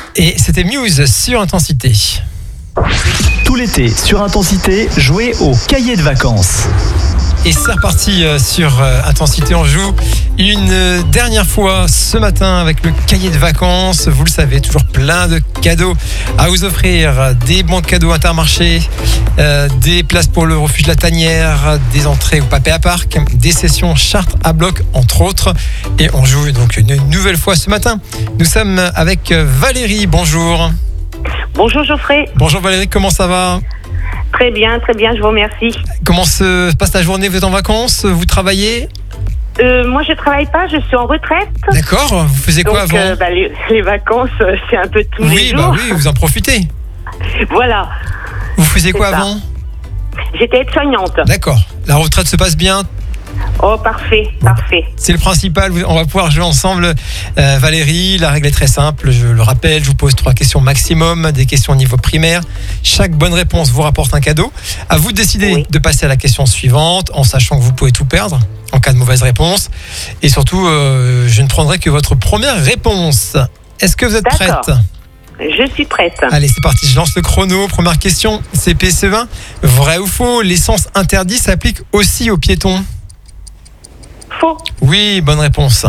Et c'était Muse sur Intensité. Tout l'été, sur Intensité, jouez au cahier de vacances. Et c'est reparti sur Intensité. On joue une dernière fois ce matin avec le cahier de vacances. Vous le savez, toujours plein de cadeaux à vous offrir. Des bons cadeaux Intermarché, des places pour le refuge La Tanière, des entrées au Papé à Parc, des sessions Chartres à bloc, entre autres. Et on joue donc une nouvelle fois ce matin. Nous sommes avec Valérie. Bonjour. Bonjour Geoffrey. Bonjour Valérie, comment ça va ? Très bien, je vous remercie. Comment se passe ta journée ? Vous êtes en vacances ? Vous travaillez ? Moi je travaille pas, je suis en retraite. D'accord, vous faisiez quoi donc, avant ? Les vacances, c'est un peu tous les jours. Oui, vous en profitez. Voilà. Vous faisiez quoi ça. avant ? J'étais aide-soignante. D'accord, la retraite se passe bien ? Oh, parfait. C'est le principal, on va pouvoir jouer ensemble. Valérie, la règle est très simple, je le rappelle, je vous pose 3 questions maximum, des questions au niveau primaire. Chaque bonne réponse vous rapporte un cadeau. À vous de décider de passer à la question suivante, en sachant que vous pouvez tout perdre en cas de mauvaise réponse. Et surtout, je ne prendrai que votre première réponse. Est-ce que vous êtes prête ? Je suis prête. Allez, c'est parti, je lance le chrono. Première question, CPCE1. Vrai ou faux, l'essence interdite s'applique aussi aux piétons ? Faux. Oui, bonne réponse.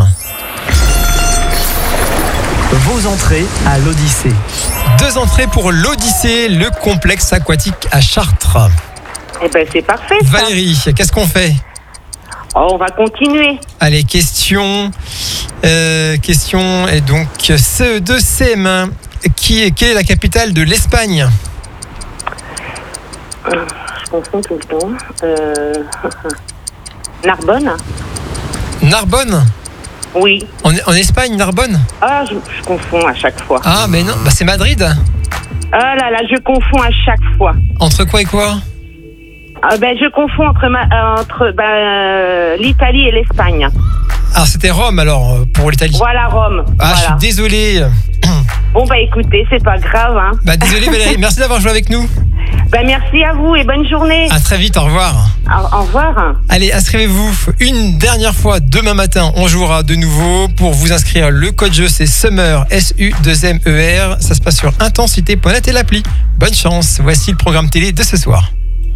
Vos entrées à l'Odyssée. 2 entrées pour l'Odyssée, le complexe aquatique à Chartres. Eh ben, c'est parfait, ça. Valérie, qu'est-ce qu'on fait ? On va continuer. Allez, question est donc CE2 CM1. Quelle est la capitale de l'Espagne ? Je confonds tout le temps. Narbonne ? Narbonne ? Oui. En Espagne, Narbonne ? Ah, je confonds à chaque fois. Ah, mais non, c'est Madrid. Ah là là, je confonds à chaque fois. Entre quoi et quoi ? Je confonds entre l'Italie et l'Espagne. Ah, c'était Rome alors, pour l'Italie. Voilà, Rome. Ah, voilà. je suis désolé. Bon, écoutez, c'est pas grave. Hein. Désolé Valérie, merci d'avoir joué avec nous. Merci à vous et bonne journée. À très vite, au revoir. Au revoir. Allez, inscrivez-vous une dernière fois demain matin. On jouera de nouveau. Pour vous inscrire, le code jeu c'est Summer, SU2MER. Ça se passe sur intensité.net et l'appli. Bonne chance. Voici le programme télé de ce soir.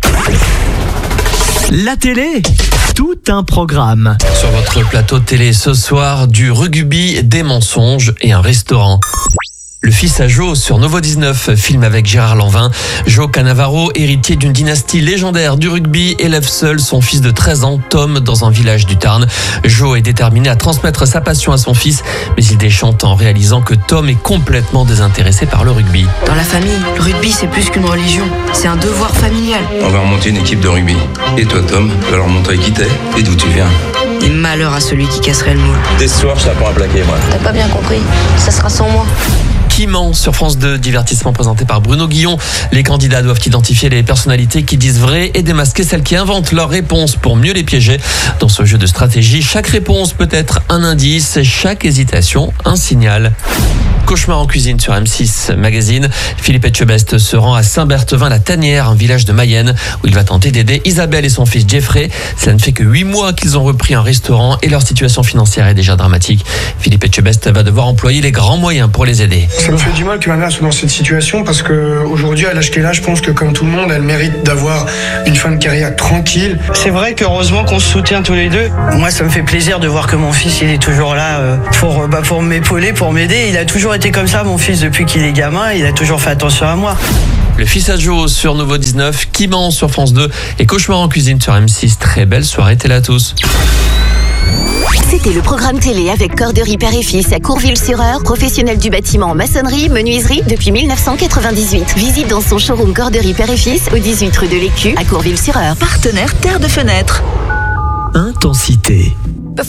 La télé, tout un programme. Sur votre plateau télé ce soir, du rugby, des mensonges et un restaurant. Le fils à Joe sur Novo 19, film avec Gérard Lanvin. Joe Cannavaro, héritier d'une dynastie légendaire du rugby, élève seul son fils de 13 ans, Tom, dans un village du Tarn. Joe est déterminé à transmettre sa passion à son fils, mais il déchante en réalisant que Tom est complètement désintéressé par le rugby. Dans la famille, le rugby c'est plus qu'une religion, c'est un devoir familial. On va remonter une équipe de rugby. Et toi, Tom, tu vas leur montrer qui t'es et d'où tu viens. Et malheur à celui qui casserait le moule. Dès ce soir, je t'apprends à plaquer, moi. T'as pas bien compris, ça sera sans moi. Qui ment sur France 2, divertissement présenté par Bruno Guillon. Les candidats doivent identifier les personnalités qui disent vrai et démasquer celles qui inventent leurs réponses pour mieux les piéger. Dans ce jeu de stratégie, chaque réponse peut être un indice, chaque hésitation un signal. Cauchemar en cuisine sur M6 Magazine. Philippe Etchebest se rend à Saint-Berthevin-la-Tanière, un village de Mayenne, où il va tenter d'aider Isabelle et son fils Jeffrey. Cela ne fait que 8 mois qu'ils ont repris un restaurant et leur situation financière est déjà dramatique. Philippe Etchebest va devoir employer les grands moyens pour les aider. Ça me fait du mal que ma mère soit dans cette situation parce qu'aujourd'hui, à l'âge qu'elle a, je pense que comme tout le monde, elle mérite d'avoir une fin de carrière tranquille. C'est vrai qu'heureusement qu'on se soutient tous les deux. Moi, ça me fait plaisir de voir que mon fils il est toujours là pour m'épauler, pour m'aider. Il a toujours été comme ça, mon fils, depuis qu'il est gamin. Il a toujours fait attention à moi. Le fils à Joe sur Novo 19, Qui ment sur France 2 et Cauchemar en cuisine sur M6. Très belle soirée télé à tous. C'était le programme télé avec Corderie Père et Fils à Courville-sur-Eure, professionnel du bâtiment en maçonnerie, menuiserie depuis 1998. Visite dans son showroom Corderie Père et Fils au 18 rue de l'Écu à Courville-sur-Eure. Partenaire Terre de Fenêtre. Intensité.